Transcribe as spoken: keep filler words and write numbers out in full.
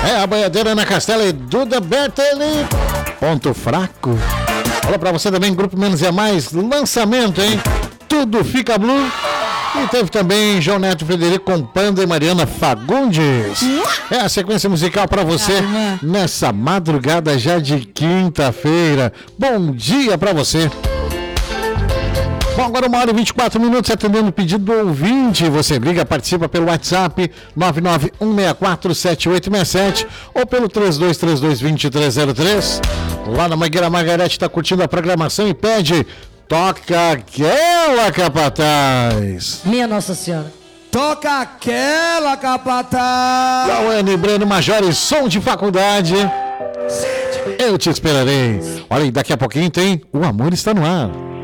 É a boiadeira na Castela e Duda Bertelli. Ponto fraco. Olha pra você também, Grupo Menos é Mais, lançamento, hein? Tudo Fica Blue. E teve também João Neto Frederico com Panda e Mariana Fagundes. É a sequência musical pra você nessa madrugada já de quinta-feira. Bom dia pra você. Bom, agora uma hora e vinte e quatro minutos, atendendo o pedido do ouvinte. Você liga, participa pelo WhatsApp nove nove um seis quatro sete oito seis sete ou pelo três dois três dois, dois três zero três. Lá na Mangueira Margarete está curtindo a programação e pede: toca aquela, capataz. Minha Nossa Senhora. Toca aquela, capataz. Lauane Breno Major e som de faculdade. Eu te esperarei. Olha aí, daqui a pouquinho tem O Amor Está no Ar.